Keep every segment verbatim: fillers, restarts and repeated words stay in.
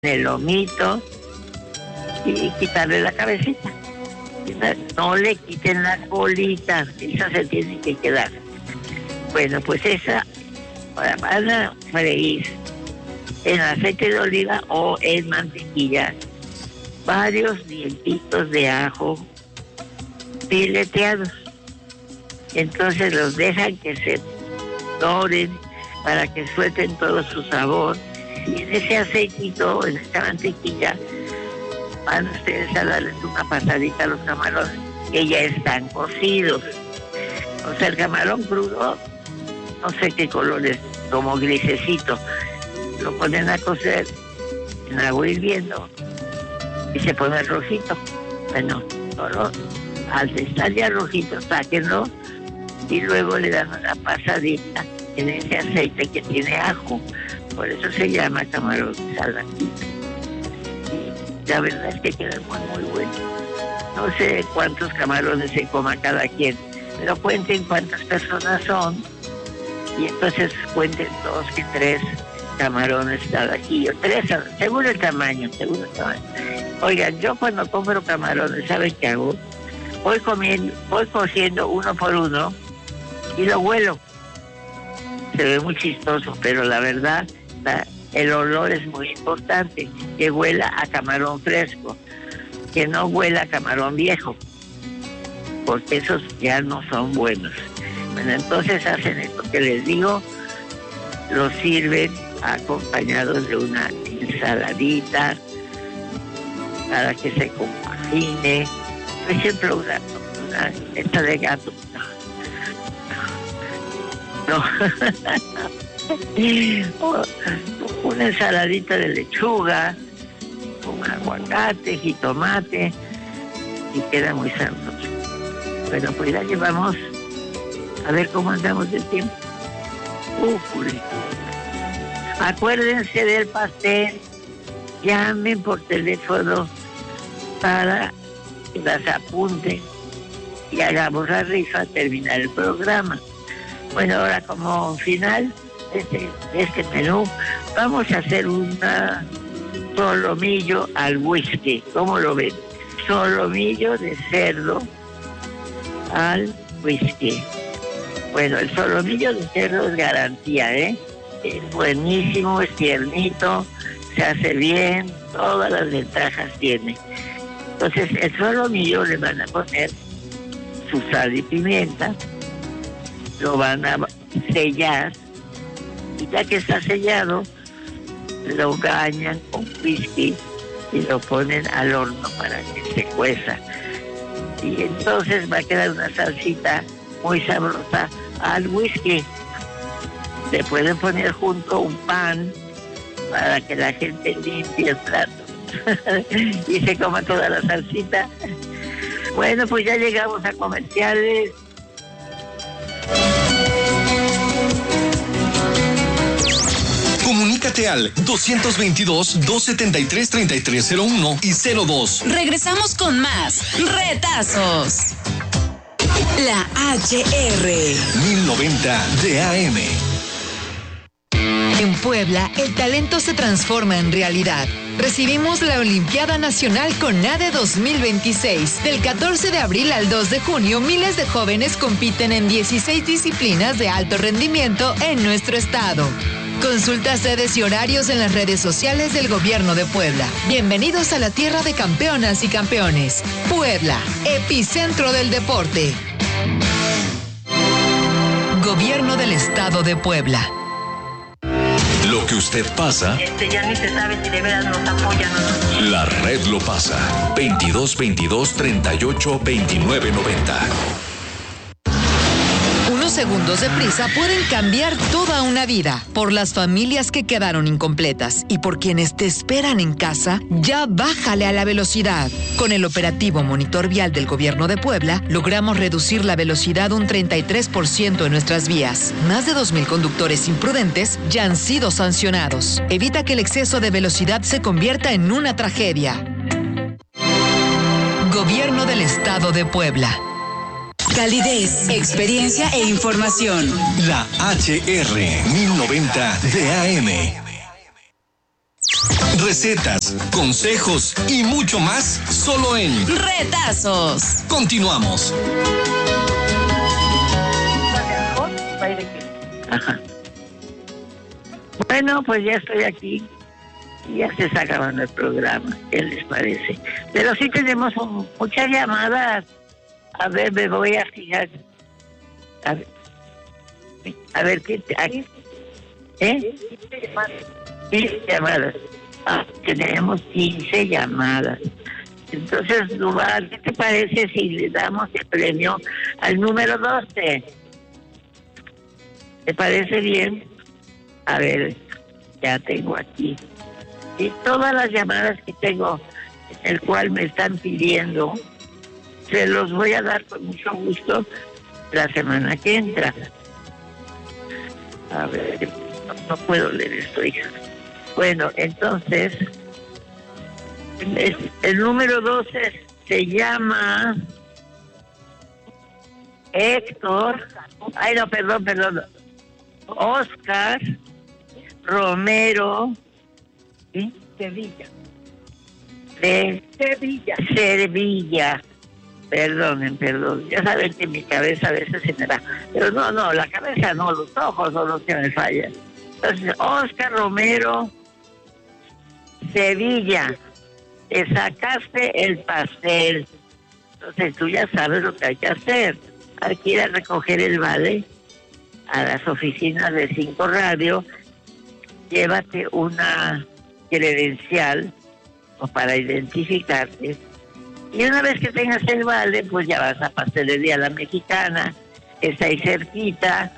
el lomito y quitarle la cabecita. No le quiten las bolitas, esas se tienen que quedar. Bueno, pues esa la van a freír en aceite de oliva o en mantequilla. Varios dientitos de ajo fileteados. Entonces los dejan que se doren para que suelten todo su sabor. Y en ese aceitito, en esta mantequilla, van ustedes a darles una pasadita a los camarones que ya están cocidos. O sea, el camarón crudo, no sé qué color es, como grisecito. Lo ponen a cocer en agua hirviendo y se pone rojito. Bueno, solo al estar ya rojito, sáquenlo y luego le dan una pasadita en ese aceite que tiene ajo. Por eso se llama camarón saladito. La verdad es que queda muy, muy bueno. No sé cuántos camarones se coma cada quien, pero cuenten cuántas personas son y entonces cuenten dos que tres camarones cada kilo. Tres, según el tamaño, según el tamaño. Oigan, yo cuando compro camarones, ¿saben qué hago? Voy comiendo, voy cociendo uno por uno y lo huelo. Se ve muy chistoso, pero la verdad, la, el olor es muy importante, que huela a camarón fresco, que no huela a camarón viejo, porque esos ya no son buenos. Bueno, entonces hacen esto que les digo, lo sirven acompañados de una ensaladita para que se compagine. Por ejemplo, una, una esta de gato. No. Una ensaladita de lechuga, con aguacate, jitomate, y queda muy sabroso. Bueno, pues ya llevamos, a ver cómo andamos de tiempo. Uh, acuérdense del pastel, llamen por teléfono para que las apunten y hagamos la rifa al terminar el programa. Bueno, ahora como final de este, de este menú, vamos a hacer una solomillo al whisky. ¿Cómo lo ven? Solomillo de cerdo al whisky. Bueno, el solomillo de cerdo es garantía, ¿eh? Es buenísimo, es tiernito, se hace bien, todas las ventajas tiene. Entonces, el solomillo le van a poner su sal y pimienta, lo van a sellar y ya que está sellado lo bañan con whisky y lo ponen al horno para que se cueza y entonces va a quedar una salsita muy sabrosa al whisky. Le pueden poner junto un pan para que la gente limpie el plato y se coma toda la salsita. Bueno, pues ya llegamos a comerciales. Comunícate al dos veintidós, doscientos setenta y tres, treinta y tres cero uno y cero dos. Regresamos con más retazos. La H R mil noventa de A M. En Puebla, el talento se transforma en realidad. Recibimos la Olimpiada Nacional CONADE dos mil veintiséis. Del catorce de abril al dos de junio, miles de jóvenes compiten en dieciséis disciplinas de alto rendimiento en nuestro estado. Consulta sedes y horarios en las redes sociales del Gobierno de Puebla. Bienvenidos a la tierra de campeonas y campeones. Puebla, epicentro del deporte. Gobierno del Estado de Puebla. Lo que usted pasa, este ya ni se sabe si de veras nos apoyan o no. La red lo pasa. veintidós veintidós, treinta y ocho, veintinueve noventa. Unos segundos de prisa pueden cambiar toda una vida. Por las familias que quedaron incompletas y por quienes te esperan en casa, ya bájale a la velocidad. Con el operativo Monitor Vial del Gobierno de Puebla, logramos reducir la velocidad un treinta y tres por ciento en nuestras vías. Más de dos mil conductores imprudentes ya han sido sancionados. Evita que el exceso de velocidad se convierta en una tragedia. Gobierno del Estado de Puebla. Calidez, experiencia e información. La H R mil noventa de A M. recetas, consejos y mucho más solo en Retazos. Continuamos. Ajá. Bueno, pues ya estoy aquí y ya se está acabando el programa. ¿Qué les parece? Pero sí tenemos un, muchas llamadas. A ver, me voy a fijar. A ver, a ver qué te... Aquí. ¿Eh? quince llamadas. Ah, tenemos quince llamadas. Entonces, Duval, ¿qué te parece si le damos el premio al número doce? ¿Te parece bien? A ver, ya tengo aquí. Y todas las llamadas que tengo, el cual me están pidiendo, se los voy a dar con mucho gusto la semana que entra. A ver, no, no puedo leer esto, hija. Bueno, entonces, el, el número doce se llama Héctor, ay no, perdón, perdón, Oscar Romero, ¿sí? Sevilla. De Sevilla. Sevilla. Perdonen, perdón. Ya saben que mi cabeza a veces se me da. Pero no, no, la cabeza no, los ojos son los que me fallan. Entonces, Oscar Romero, Sevilla. Te sacaste el pastel. Entonces tú ya sabes lo que hay que hacer. Hay que ir a recoger el vale a las oficinas de Cinco Radio. Llévate una credencial o para identificarte. Y una vez que tengas el vale, pues ya vas a Pastelería La Mexicana, que está ahí cerquita.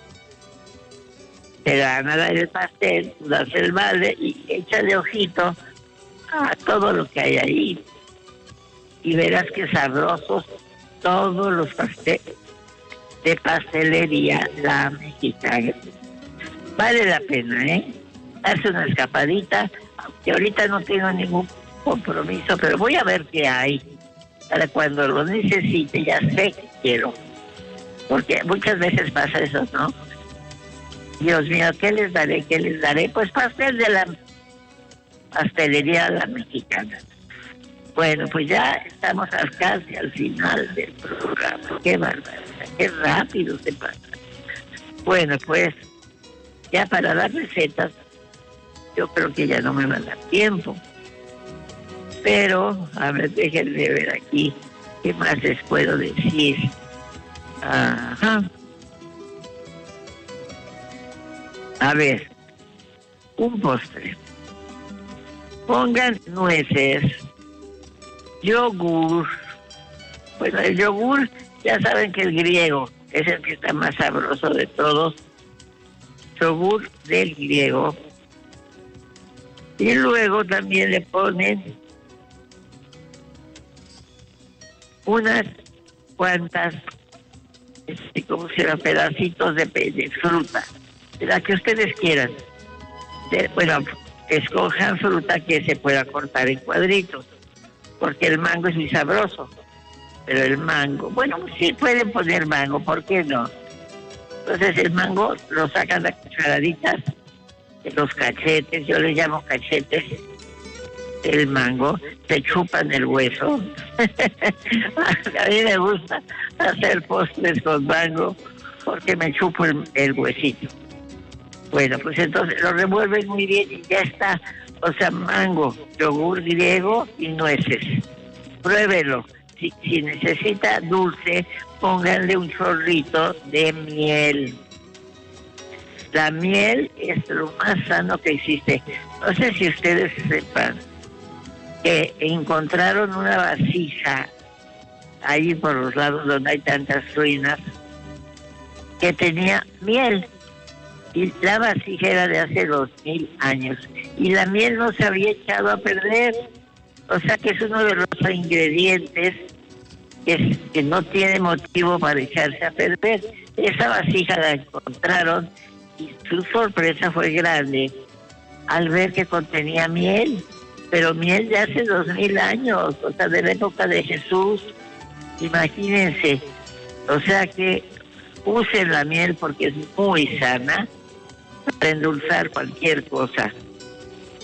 Te van a dar el pastel, tú das el vale y échale ojito a todo lo que hay ahí. Y verás que sabrosos todos los pasteles de Pastelería La Mexicana. Vale la pena, ¿eh? Darse una escapadita, aunque ahorita no tengo ningún compromiso, pero voy a ver qué hay para cuando lo necesite, ya sé que quiero. Porque muchas veces pasa eso, ¿no? Dios mío, ¿qué les daré? ¿Qué les daré? Pues pastel de la Pastelería La Mexicana. Bueno, pues ya estamos casi al final del programa. Qué barbaridad, qué rápido se pasa. Bueno, pues ya para las recetas, yo creo que ya no me va a dar tiempo. Pero, a ver, déjenme ver aquí qué más les puedo decir. Ajá. A ver, un postre. Pongan nueces, yogur. Bueno, el yogur, ya saben que el griego es el que está más sabroso de todos. Yogur del griego. Y luego también le ponen unas cuantas, este, ¿cómo se llama? Pedacitos de, de fruta, de la que ustedes quieran. De, bueno, escojan fruta que se pueda cortar en cuadritos, porque el mango es muy sabroso. Pero el mango, bueno, sí pueden poner mango, ¿por qué no? Entonces el mango lo sacan a cucharaditas de los cachetes, yo le llamo cachetes, el mango, se chupan el hueso. A mí me gusta hacer postres con mango porque me chupo el, el huesito. Bueno, pues entonces lo revuelven muy bien y ya está. O sea, mango, yogur griego y nueces. Pruébelo. Si, si necesita dulce, pónganle un chorrito de miel. La miel es lo más sano que existe. No sé si ustedes sepan que encontraron una vasija ahí por los lados donde hay tantas ruinas que tenía miel. Y la vasija era de hace dos mil años. Y la miel no se había echado a perder. O sea que es uno de los ingredientes que, es, que no tiene motivo para echarse a perder. Esa vasija la encontraron y su sorpresa fue grande al ver que contenía miel, pero miel de hace dos mil años, o sea, de la época de Jesús. Imagínense. O sea que usen la miel porque es muy sana para endulzar cualquier cosa.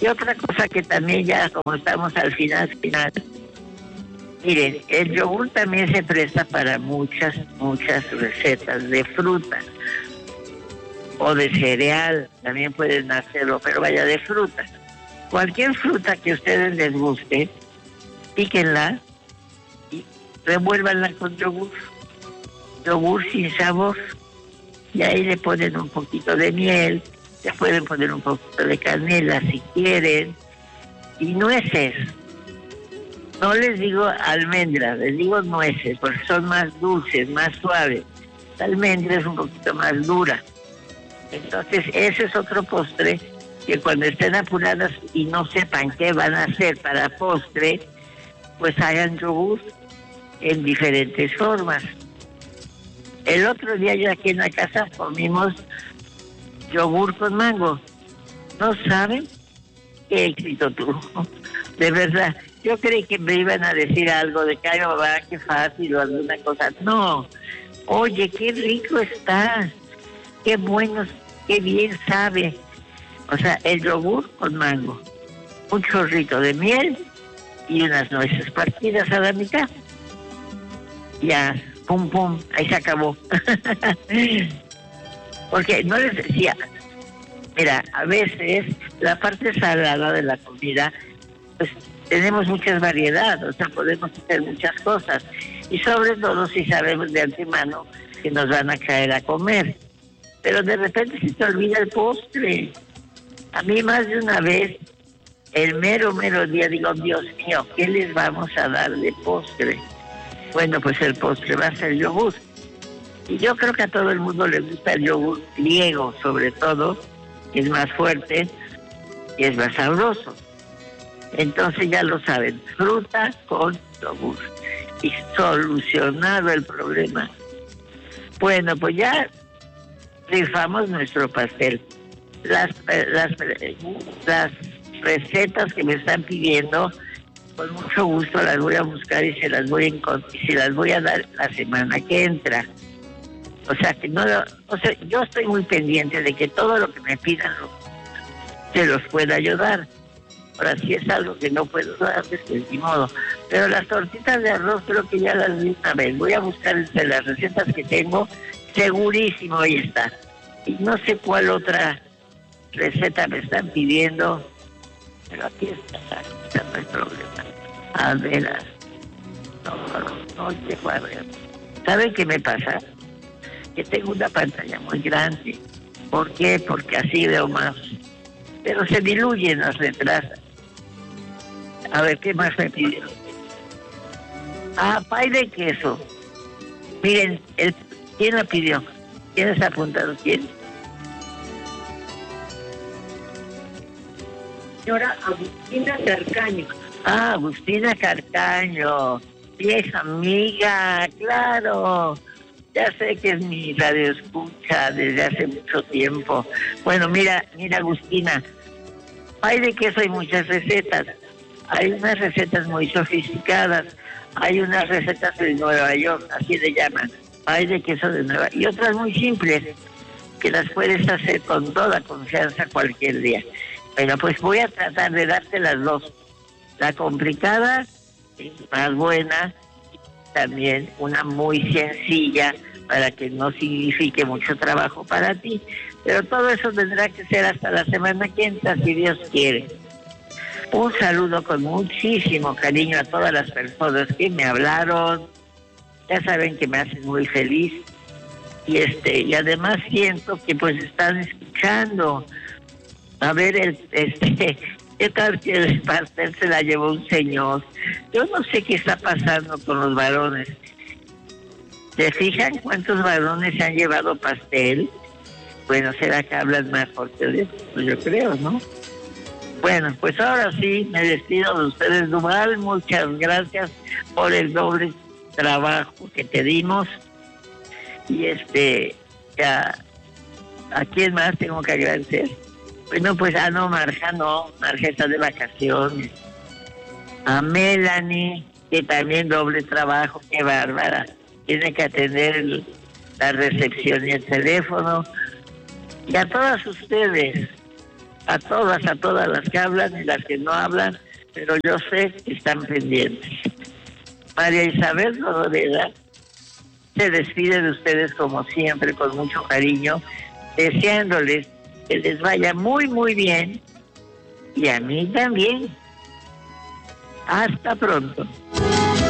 Y otra cosa que también ya, como estamos al final, final, miren, el yogur también se presta para muchas, muchas recetas de fruta o de cereal, también pueden hacerlo, pero vaya, de fruta. Cualquier fruta que a ustedes les guste, píquenla y revuélvanla con yogur, yogur sin sabor, y ahí le ponen un poquito de miel, le pueden poner un poquito de canela si quieren, y nueces. No les digo almendras, les digo nueces, porque son más dulces, más suaves. La almendra es un poquito más dura. Entonces, ese es otro postre que cuando estén apuradas y no sepan qué van a hacer para postre, pues hagan yogur en diferentes formas. El otro día yo aquí en la casa comimos yogur con mango. ¿No saben qué éxito tuvo? De verdad, yo creí que me iban a decir algo de que, ay, mamá, qué fácil o alguna cosa. No, oye, qué rico está, qué bueno, qué bien sabe. O sea, el yogur con mango, un chorrito de miel y unas nueces partidas a la mitad. Ya, pum, pum, ahí se acabó. Porque no les decía, mira, a veces la parte salada de la comida, pues tenemos muchas variedades, o sea, podemos hacer muchas cosas. Y sobre todo si sabemos de antemano que nos van a caer a comer. Pero de repente se te olvida el postre. A mí más de una vez, el mero, mero día, digo, Dios mío, ¿qué les vamos a dar de postre? Bueno, pues el postre va a ser yogur. Y yo creo que a todo el mundo le gusta el yogur griego, sobre todo, que es más fuerte y es más sabroso. Entonces ya lo saben, fruta con yogur. Y solucionado el problema. Bueno, pues ya rifamos nuestro pastel. Las, las, las recetas que me están pidiendo, con mucho gusto las voy a buscar y se las voy a encont- y se las voy a dar la semana que entra. O sea que no, o sea, yo estoy muy pendiente de que todo lo que me pidan lo, se los pueda ayudar. Ahora, si es algo que no puedo dar, pues ni modo. Pero las tortitas de arroz creo que ya las vi una vez. Voy a buscar entre las recetas que tengo, segurísimo ahí está. Y no sé cuál otra receta me están pidiendo, pero aquí está, aquí no hay problema. A veras. No, no, no te guardes. ¿Saben qué me pasa? Que tengo una pantalla muy grande. ¿Por qué? Porque así veo más. Pero se diluyen las retrasas. A ver, ¿qué más me pidieron? Ah, pay de queso. Miren, el, ¿quién la pidió? ¿Quién está apuntado? ¿Quién? Señora Agustina Carcaño. Ah, Agustina Carcaño. Vieja amiga, claro. Ya sé que es mi radio escucha desde hace mucho tiempo. Bueno, mira, mira Agustina, hay de queso hay muchas recetas. Hay unas recetas muy sofisticadas, hay unas recetas de Nueva York, así le llaman, hay de queso de Nueva York, y otras muy simples, que las puedes hacer con toda confianza cualquier día. Bueno, pues voy a tratar de darte las dos. La complicada es más buena, también una muy sencilla para que no signifique mucho trabajo para ti, pero todo eso tendrá que ser hasta la semana que entra, si Dios quiere. Un saludo con muchísimo cariño a todas las personas que me hablaron, ya saben que me hacen muy feliz, y este y además siento que pues están escuchando. A ver, el, este ¿qué tal que el pastel se la llevó un señor? Yo no sé qué está pasando con los varones. ¿Se fijan cuántos varones se han llevado pastel? Bueno, será que hablan más por teléfono, pues yo creo, ¿no? Bueno, pues ahora sí, me despido de ustedes, Duval. Muchas gracias por el doble trabajo que te dimos. Y este, ya, ¿a quién más tengo que agradecer? Bueno, pues, ah, no, Marja, no, Marja está de vacaciones. A Melanie, que también doble trabajo, qué bárbara. Tiene que atender el, la recepción y el teléfono. Y a todas ustedes, a todas, a todas las que hablan y las que no hablan, pero yo sé que están pendientes. María Isabel Rodoreda se despide de ustedes como siempre, con mucho cariño, deseándoles que les vaya muy, muy bien, y a mí también. Hasta pronto.